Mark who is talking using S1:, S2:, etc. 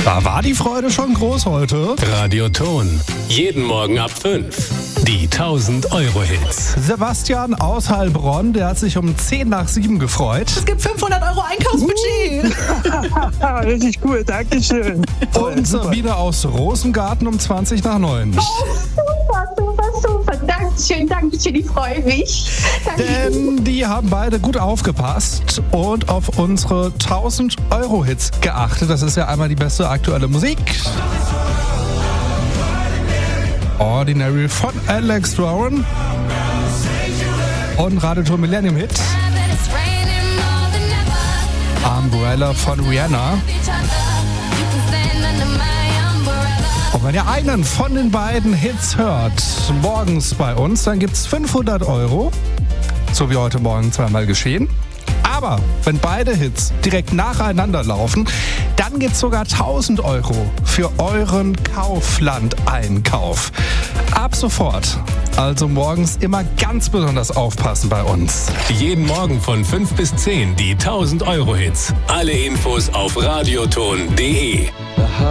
S1: Da war die Freude schon groß heute.
S2: Radioton. Jeden Morgen ab 5. Die 1000-Euro-Hits.
S1: Sebastian aus Heilbronn, der hat sich um 6:50 gefreut.
S3: Es gibt 500 € Einkaufsbudget.
S4: Richtig cool, dankeschön.
S1: Und Sabine aus Rosengarten um 8:20.
S5: Super. Dankeschön, ich freue mich.
S1: Denn die haben beide gut aufgepasst und auf unsere 1000-Euro-Hits geachtet. Das ist ja einmal die beste aktuelle Musik. Ordinary von Alex Warren und Radioton Millennium Hit. Umbrella von Rihanna. Und wenn ihr einen von den beiden Hits hört, morgens bei uns, dann gibt's 500 €, so wie heute Morgen zweimal geschehen. Aber wenn beide Hits direkt nacheinander laufen, dann gibt's sogar 1000 € für euren Kaufland-Einkauf. Ab sofort, also morgens immer ganz besonders aufpassen bei uns.
S2: Jeden Morgen von 5 bis 10 die 1000-Euro-Hits. Alle Infos auf radioton.de.